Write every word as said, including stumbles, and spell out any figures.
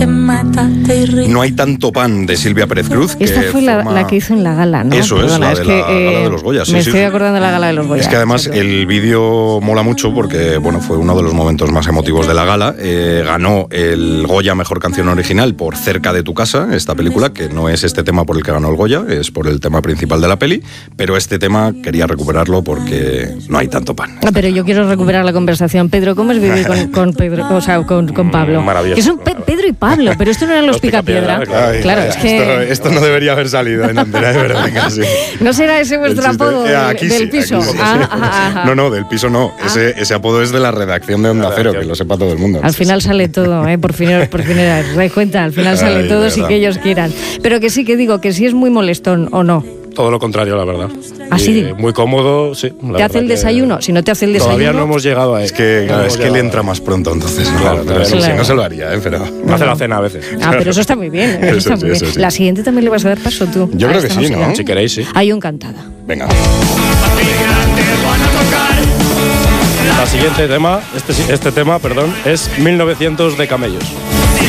No hay tanto pan, de Silvia Pérez Cruz. Esta fue la, forma... la que hizo en la gala, ¿no? Eso Perdona, es, la es de que, la eh, gala de los Goya. Sí, me sí, estoy sí. acordando de la gala de los Goya. Es que además pero... el vídeo mola mucho porque bueno, fue uno de los momentos más emotivos de la gala. Eh, ganó el Goya Mejor Canción Original por Cerca de tu casa, esta película, que no es este tema por el que ganó el Goya, es por el tema principal de la peli, pero este tema quería recuperarlo porque no hay tanto pan. Ah, pero yo quiero recuperar la conversación. Pedro, ¿cómo es vivir con, con Pedro, o sea, con, con Pablo? Maravilloso. Que son Pe- Pedro y Pablo, pero esto no eran los, los Picapiedra. Picapiedra, Ay, claro, ay, es que... Esto, esto no debería haber salido en Antena, de verdad, casi. ¿No será ese vuestro apodo del, aquí del sí, piso? Aquí sí. Ah, ah, ah, no, no, del piso no. Ah. Ese, ese apodo es de la redacción de Onda Cero, que lo sepa todo el mundo. Al final sale todo, ¿eh? Por fin, por fin os dais cuenta, al final sale Ay, todo sin que ellos quieran. Pero que sí que digo que sí es muy molestón, ¿o no? Todo lo contrario, la verdad. ¿Así? Y muy cómodo, sí. ¿Te hace el desayuno? Si no te hace el desayuno... Todavía no hemos llegado a él. Es que, claro, es que él entra más pronto, entonces. No, claro, pero claro. Si no se lo haría, ¿eh? Pero... Me hace la cena a veces. Ah, pero eso está muy bien. Eso Eso está sí, muy eso bien. sí. La siguiente también le vas a dar paso tú. Yo a creo que esta sí, música. ¿no? Si queréis, sí. Hay un cantada. Venga. La siguiente tema, este, este tema, perdón, es mil novecientos de Camellos.